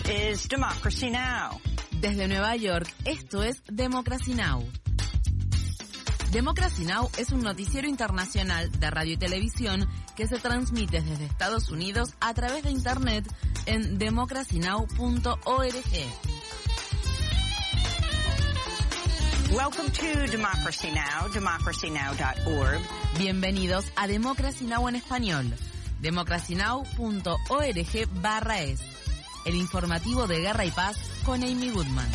is Democracy Now! Desde Nueva York, esto es Democracy Now! Democracy Now! Es un noticiero internacional de radio y televisión que se transmite desde Estados Unidos a través de Internet en democracynow.org. Welcome to Democracy Now!, democracynow.org. Bienvenidos a Democracy Now! En español, democracynow.org/es. El informativo de Guerra y Paz con Amy Goodman.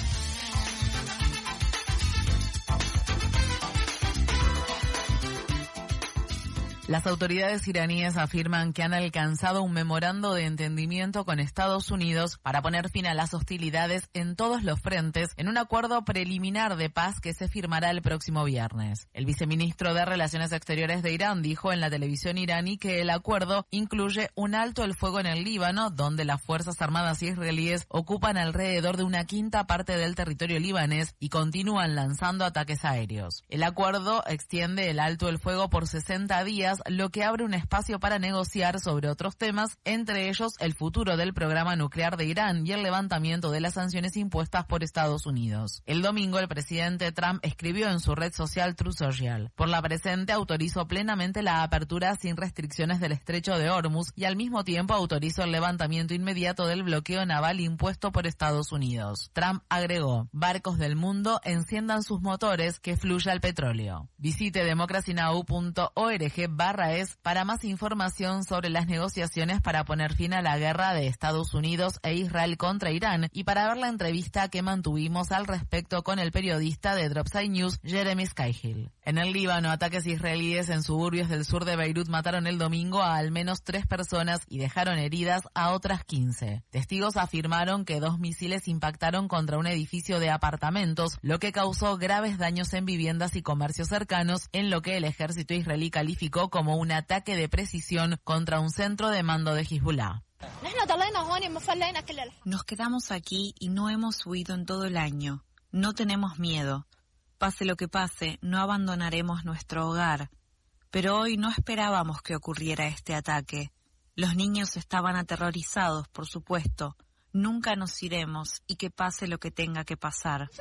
Las autoridades iraníes afirman que han alcanzado un memorando de entendimiento con Estados Unidos para poner fin a las hostilidades en todos los frentes en un acuerdo preliminar de paz que se firmará el próximo viernes. El viceministro de Relaciones Exteriores de Irán dijo en la televisión iraní que el acuerdo incluye un alto el fuego en el Líbano, donde las Fuerzas Armadas israelíes ocupan alrededor de una quinta parte del territorio libanés y continúan lanzando ataques aéreos. El acuerdo extiende el alto el fuego por 60 días, lo que abre un espacio para negociar sobre otros temas, entre ellos el futuro del programa nuclear de Irán y el levantamiento de las sanciones impuestas por Estados Unidos. El domingo, el presidente Trump escribió en su red social Truth Social: por la presente autorizó plenamente la apertura sin restricciones del estrecho de Hormuz y al mismo tiempo autorizó el levantamiento inmediato del bloqueo naval impuesto por Estados Unidos. Trump agregó: barcos del mundo, enciendan sus motores, que fluya el petróleo. Visite democracynow.org/es para más información sobre las negociaciones para poner fin a la guerra de Estados Unidos e Israel contra Irán y para ver la entrevista que mantuvimos al respecto con el periodista de Dropside News, Jeremy Skyhill. En el Líbano, ataques israelíes en suburbios del sur de Beirut mataron el domingo a al menos 3 personas y dejaron heridas a otras 15. Testigos afirmaron que 2 misiles impactaron contra un edificio de apartamentos, lo que causó graves daños en viviendas y comercios cercanos, en lo que el ejército israelí calificó como un ataque de precisión contra un centro de mando de Hezbollah. Nos quedamos aquí y no hemos huido en todo el año. No tenemos miedo. Pase lo que pase, no abandonaremos nuestro hogar. Pero hoy no esperábamos que ocurriera este ataque. Los niños estaban aterrorizados, por supuesto. Nunca nos iremos y que pase lo que tenga que pasar.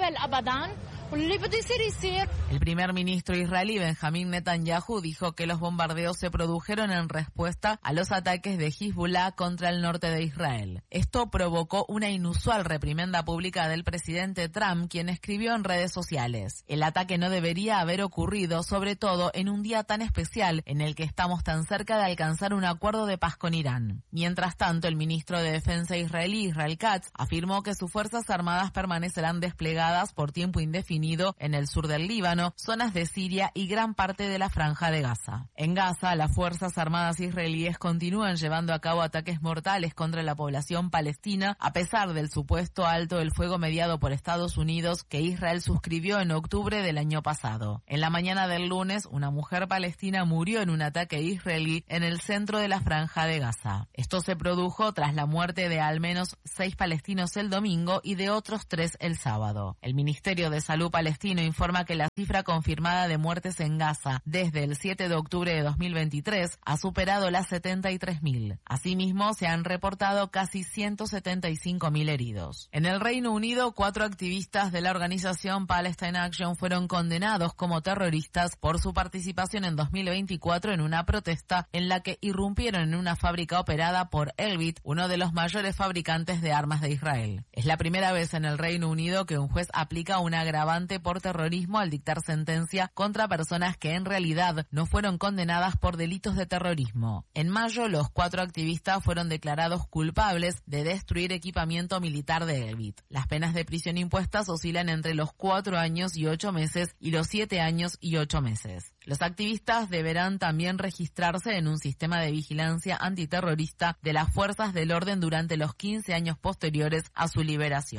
El primer ministro israelí Benjamín Netanyahu dijo que los bombardeos se produjeron en respuesta a los ataques de Hezbollah contra el norte de Israel. Esto provocó una inusual reprimenda pública del presidente Trump, quien escribió en redes sociales: el ataque no debería haber ocurrido, sobre todo en un día tan especial en el que estamos tan cerca de alcanzar un acuerdo de paz con Irán. Mientras tanto, el ministro de Defensa israelí Israel Katz afirmó que sus fuerzas armadas permanecerán desplegadas por tiempo indefinido en el sur del Líbano, zonas de Siria y gran parte de la Franja de Gaza. En Gaza, las fuerzas armadas israelíes continúan llevando a cabo ataques mortales contra la población palestina, a pesar del supuesto alto el fuego mediado por Estados Unidos que Israel suscribió en octubre del año pasado. En la mañana del lunes, una mujer palestina murió en un ataque israelí en el centro de la Franja de Gaza. Esto se produjo tras la muerte de al menos 6 palestinos el domingo y de otros 3 el sábado. El Ministerio de Salud palestino informa que la cifra confirmada de muertes en Gaza desde el 7 de octubre de 2023 ha superado las 73.000. Asimismo, se han reportado casi 175.000 heridos. En el Reino Unido, 4 activistas de la organización Palestine Action fueron condenados como terroristas por su participación en 2024 en una protesta en la que irrumpieron en una fábrica operada por Elbit, uno de los mayores fabricantes de armas de Israel. Es la primera vez en el Reino Unido que un juez aplica un agravante por terrorismo al dictar sentencia contra personas que en realidad no fueron condenadas por delitos de terrorismo. En mayo, los 4 activistas fueron declarados culpables de destruir equipamiento militar de Elbit. Las penas de prisión impuestas oscilan entre los 4 años y 8 meses y los 7 años y 8 meses. Los activistas deberán también registrarse en un sistema de vigilancia antiterrorista de las fuerzas del orden durante los 15 años posteriores a su liberación.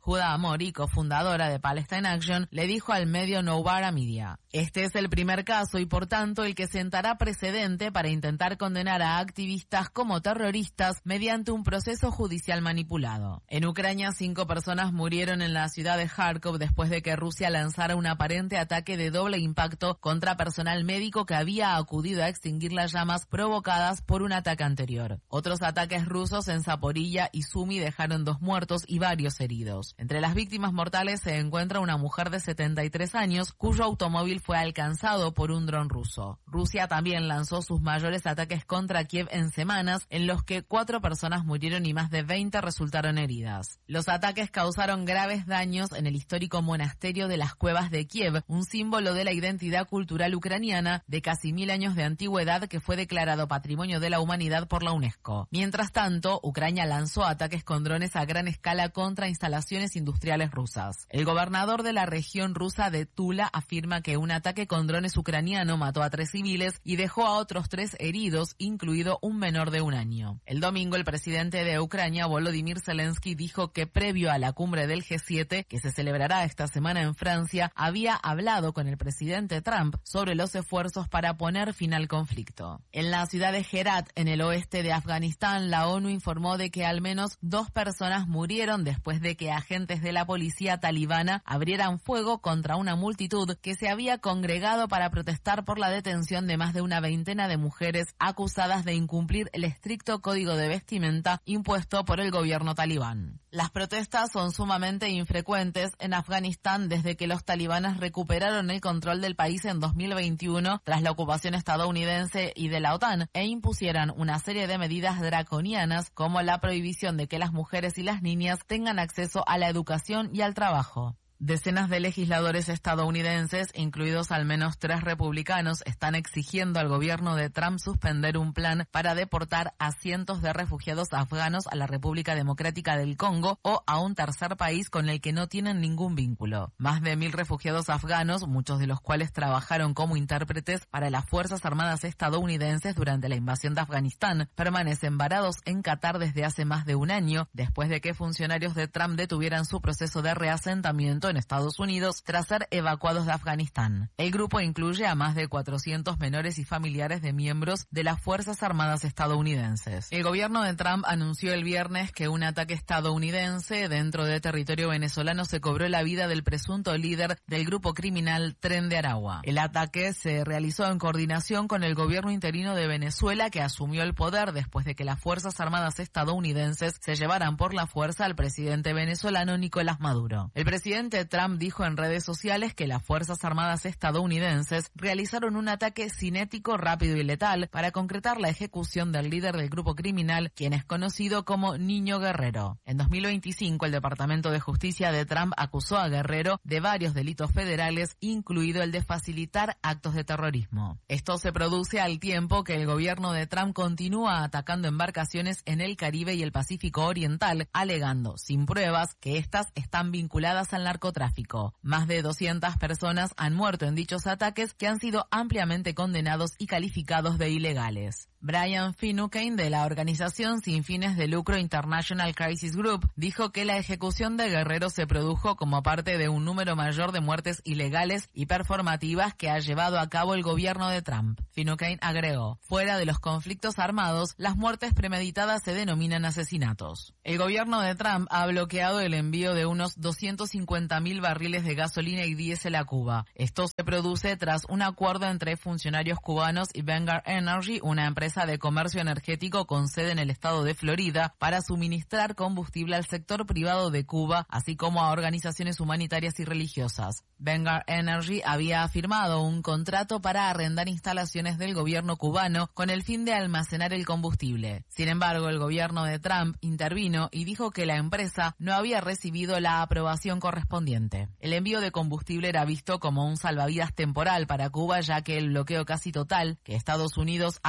Huda Amori, cofundadora de Palestine Action, le dijo al medio Novara Media: "Este es el primer caso y por tanto el que sentará precedente para intentar condenar a activistas como terroristas mediante un proceso judicial manipulado". En Ucrania, 5 personas murieron en la ciudad de Kharkov después de que Rusia lanzara un aparente ataque de doble impacto contra personal médico que había acudido a extinguir las llamas provocadas por un ataque anterior. Otros ataques rusos en Zaporilla y Sumi dejaron 2 muertos y varios heridos. Entre las víctimas mortales se encuentra una mujer de 73 años cuyo automóvil fue alcanzado por un dron ruso. Rusia también lanzó sus mayores ataques contra Kiev en semanas, en los que 4 personas murieron y más de 20 resultaron heridas. Los ataques causaron graves daños en el histórico monasterio de las Cuevas de Kiev, un símbolo de la identidad cultural ucraniana de casi 1000 años de antigüedad que fue declarado Patrimonio de la Humanidad por la UNESCO. Mientras tanto, Ucrania lanzó ataques con drones a gran escala contra instalaciones industriales rusas. El gobernador de la región rusa de Tula afirma que un ataque con drones ucraniano mató a 3 civiles y dejó a otros 3 heridos, incluido un menor de 1 año. El domingo, el presidente de Ucrania, Volodymyr Zelensky, dijo que previo a la cumbre del G7, que se celebrará esta semana en Francia, había hablado con el presidente Trump sobre los esfuerzos para poner fin al conflicto. En la ciudad de Herat, en el oeste de Afganistán, la ONU informó de que al menos 2 personas murieron después de que agentes de la policía talibana abrieran fuego contra una multitud que se había congregado para protestar por la detención de más de una veintena de mujeres acusadas de incumplir el estricto código de vestimenta impuesto por el gobierno talibán. Las protestas son sumamente infrecuentes en Afganistán desde que los talibanes recuperaron el control del país en 2021 tras la ocupación estadounidense y de la OTAN e impusieran una serie de medidas draconianas como la prohibición de que las mujeres y las niñas tengan acceso a la educación y al trabajo. Decenas de legisladores estadounidenses, incluidos al menos 3 republicanos, están exigiendo al gobierno de Trump suspender un plan para deportar a cientos de refugiados afganos a la República Democrática del Congo o a un tercer país con el que no tienen ningún vínculo. Más de 1000 refugiados afganos, muchos de los cuales trabajaron como intérpretes para las Fuerzas Armadas estadounidenses durante la invasión de Afganistán, permanecen varados en Qatar desde hace más de 1 año, después de que funcionarios de Trump detuvieran su proceso de reasentamiento en Estados Unidos tras ser evacuados de Afganistán. El grupo incluye a más de 400 menores y familiares de miembros de las Fuerzas Armadas estadounidenses. El gobierno de Trump anunció el viernes que un ataque estadounidense dentro de territorio venezolano se cobró la vida del presunto líder del grupo criminal Tren de Aragua. El ataque se realizó en coordinación con el gobierno interino de Venezuela, que asumió el poder después de que las Fuerzas Armadas estadounidenses se llevaran por la fuerza al presidente venezolano Nicolás Maduro. El presidente Trump dijo en redes sociales que las Fuerzas Armadas estadounidenses realizaron un ataque cinético, rápido y letal para concretar la ejecución del líder del grupo criminal, quien es conocido como Niño Guerrero. En 2025, el Departamento de Justicia de Trump acusó a Guerrero de varios delitos federales, incluido el de facilitar actos de terrorismo. Esto se produce al tiempo que el gobierno de Trump continúa atacando embarcaciones en el Caribe y el Pacífico Oriental, alegando, sin pruebas, que estas están vinculadas al narcotráfico. Más de 200 personas han muerto en dichos ataques, que han sido ampliamente condenados y calificados de ilegales. Brian Finucane, de la organización sin fines de lucro International Crisis Group, dijo que la ejecución de Guerrero se produjo como parte de un número mayor de muertes ilegales y performativas que ha llevado a cabo el gobierno de Trump. Finucane agregó: fuera de los conflictos armados, las muertes premeditadas se denominan asesinatos. El gobierno de Trump ha bloqueado el envío de unos 250.000 barriles de gasolina y diésel a Cuba. Esto se produce tras un acuerdo entre funcionarios cubanos y Vanguard Energy, una empresa de comercio energético con sede en el estado de Florida, para suministrar combustible al sector privado de Cuba, así como a organizaciones humanitarias y religiosas. Vanguard Energy había firmado un contrato para arrendar instalaciones del gobierno cubano con el fin de almacenar el combustible. Sin embargo, el gobierno de Trump intervino y dijo que la empresa no había recibido la aprobación correspondiente. El envío de combustible era visto como un salvavidas temporal para Cuba, ya que el bloqueo casi total que Estados Unidos ha impuesto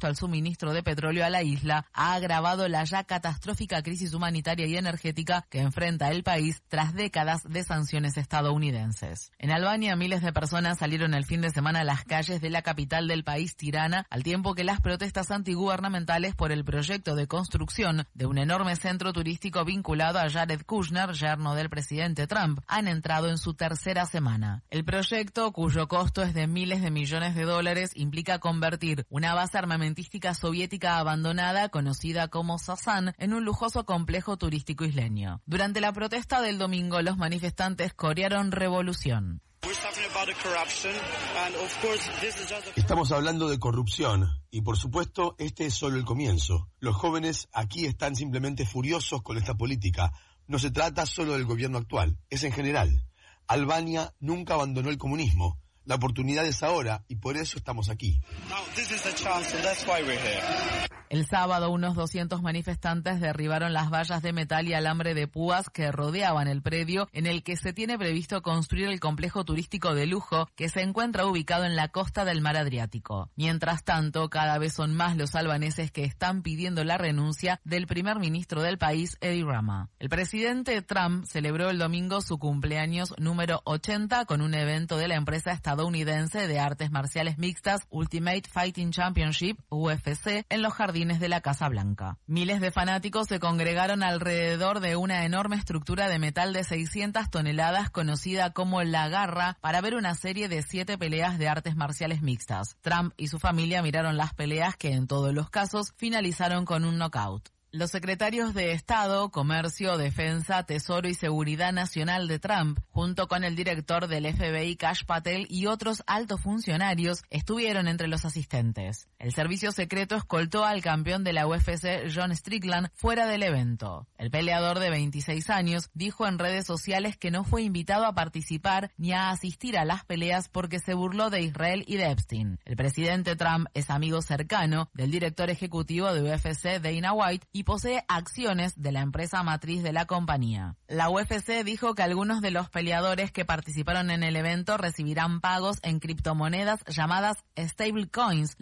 al suministro de petróleo a la isla ha agravado la ya catastrófica crisis humanitaria y energética que enfrenta el país tras décadas de sanciones estadounidenses. En Albania, miles de personas salieron el fin de semana a las calles de la capital del país, Tirana, al tiempo que las protestas antigubernamentales por el proyecto de construcción de un enorme centro turístico vinculado a Jared Kushner, yerno del presidente Trump, han entrado en su tercera semana. El proyecto, cuyo costo es de miles de millones de dólares, implica convertir una base armamentística soviética abandonada, conocida como Sazan, en un lujoso complejo turístico isleño. Durante la protesta del domingo, los manifestantes corearon revolución. Estamos hablando de corrupción y, por supuesto, este es solo el comienzo. Los jóvenes aquí están simplemente furiosos con esta política. No se trata solo del gobierno actual, es en general. Albania nunca abandonó el comunismo. La oportunidad es ahora y por eso estamos aquí. El sábado, unos 200 manifestantes derribaron las vallas de metal y alambre de púas que rodeaban el predio en el que se tiene previsto construir el complejo turístico de lujo que se encuentra ubicado en la costa del mar Adriático. Mientras tanto, cada vez son más los albaneses que están pidiendo la renuncia del primer ministro del país, Edi Rama. El presidente Trump celebró el domingo su cumpleaños número 80 con un evento de la empresa estadounidense de artes marciales mixtas Ultimate Fighting Championship, UFC, en los jardines de la Casa Blanca. Miles de fanáticos se congregaron alrededor de una enorme estructura de metal de 600 toneladas conocida como La Garra para ver una serie de 7 peleas de artes marciales mixtas. Trump y su familia miraron las peleas que en todos los casos finalizaron con un knockout. Los secretarios de Estado, Comercio, Defensa, Tesoro y Seguridad Nacional de Trump, junto con el director del FBI, Kash Patel, y otros altos funcionarios, estuvieron entre los asistentes. El servicio secreto escoltó al campeón de la UFC, John Strickland, fuera del evento. El peleador de 26 años dijo en redes sociales que no fue invitado a participar ni a asistir a las peleas porque se burló de Israel y de Epstein. El presidente Trump es amigo cercano del director ejecutivo de UFC, Dana White, y posee acciones de la empresa matriz de la compañía. La UFC dijo que algunos de los peleadores que participaron en el evento recibirán pagos en criptomonedas llamadas stablecoins,